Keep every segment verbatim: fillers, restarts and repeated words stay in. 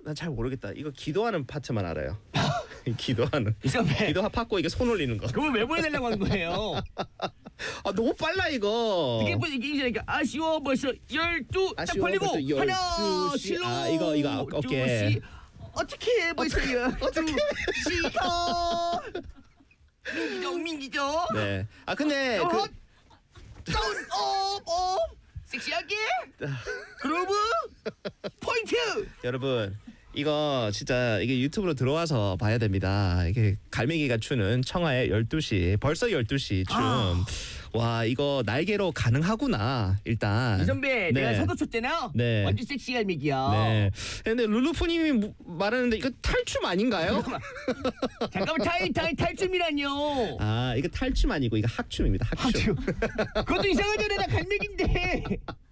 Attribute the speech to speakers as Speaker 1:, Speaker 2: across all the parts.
Speaker 1: 난 잘 모르겠다. 이거 기도하는 파트만 알아요. 기도하는.
Speaker 2: 이선배.
Speaker 1: 기도 받고 이게 손 올리는 거.
Speaker 2: 그걸 왜 보내달라고 하는 거예요?
Speaker 1: 아 너무 빨라 이거.
Speaker 2: 이게 뭐 이게 이제 아쉬워 벌써 열두 딱
Speaker 1: 아쉬워,
Speaker 2: 벌리고
Speaker 1: 벌써 열두
Speaker 2: 하나
Speaker 1: 시.
Speaker 2: 실로
Speaker 1: 아, 이거, 이거 어깨.
Speaker 2: 두 시. 어떻게 벌써 어떻게 시터 민기죠 민기죠.
Speaker 1: 네. 아 근데
Speaker 2: 어,
Speaker 1: 그
Speaker 2: 다운 업업 섹시하게 그루브 포인트.
Speaker 1: 여러분 이거 진짜 이게 유튜브로 들어와서 봐야 됩니다. 이게 갈매기가 추는 청하의 열두 시 벌써 열두 시 춤.
Speaker 2: 아.
Speaker 1: 와 이거 날개로 가능하구나 일단.
Speaker 2: 이 선배
Speaker 1: 네.
Speaker 2: 내가 서도 쳤잖아.
Speaker 1: 네.
Speaker 2: 완전 섹시 갈매기야.
Speaker 1: 네. 근데 룰루프님이 무- 말하는데 이거 탈춤 아닌가요?
Speaker 2: 잠깐만 탈, 탈, 탈춤이라뇨.
Speaker 1: 아 이거 탈춤 아니고 이거 학춤입니다. 학춤.
Speaker 2: 그것도 이상하잖아. 나 갈매기인데.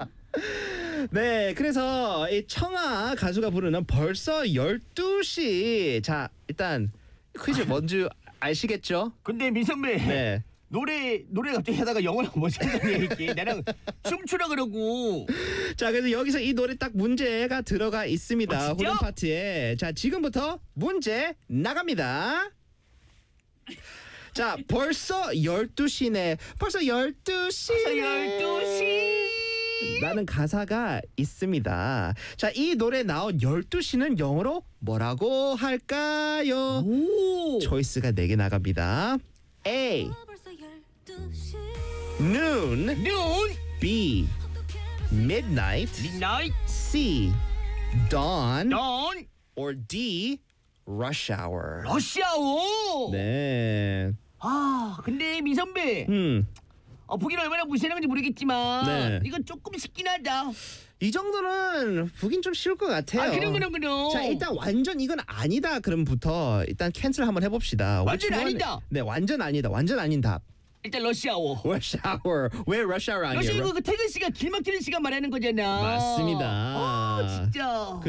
Speaker 1: 네, 그래서 이 청아 가수가 부르는 벌써 열두 시. 자, 일단 퀴즈 뭔지 아시겠죠?
Speaker 2: 근데 민선배
Speaker 1: 네.
Speaker 2: 노래 노래 갑자기 하다가 영어를 못 찾는 얘기. 나랑 춤추라 그러고.
Speaker 1: 자, 그래서 여기서 이 노래 딱 문제가 들어가 있습니다.
Speaker 2: 아, 진짜?
Speaker 1: 후렴 파트에. 자, 지금부터 문제 나갑니다. 자, 벌써 열두 시네. 벌써 열두 시.
Speaker 2: 벌써 열두 시.
Speaker 1: 라는 가사가 있습니다. 자, 이 노래 나온 열두 시는 영어로 뭐라고 할까요?
Speaker 2: 오.
Speaker 1: 초이스가 네 개 나갑니다. A. noon,
Speaker 2: noon,
Speaker 1: B. midnight,
Speaker 2: midnight,
Speaker 1: C. dawn,
Speaker 2: dawn,
Speaker 1: or D. rush hour.
Speaker 2: 러시아워.
Speaker 1: 네.
Speaker 2: 아, 근데 민선배.
Speaker 1: 음.
Speaker 2: 어, 보긴 얼마나 무시하는 건지 모르겠지만
Speaker 1: 네.
Speaker 2: 이건 조금 쉽긴 하다.
Speaker 1: 이 정도는 보긴 좀 쉬울 것 같아요.
Speaker 2: 아, 그럼 그럼 그럼.
Speaker 1: 자, 일단 완전 이건 아니다 그럼부터 일단 캔슬 한번 해봅시다.
Speaker 2: 완전
Speaker 1: Which one-
Speaker 2: 아니다.
Speaker 1: 네, 완전 아니다. 완전 아닌 답.
Speaker 2: 일단 러시아워.
Speaker 1: rush hour. 왜 rush hour 아니에요?
Speaker 2: 러시아 이거 그 퇴근 시간 길 막히는 시간 말하는 거잖아.
Speaker 1: 맞습니다.
Speaker 2: 아, 진짜.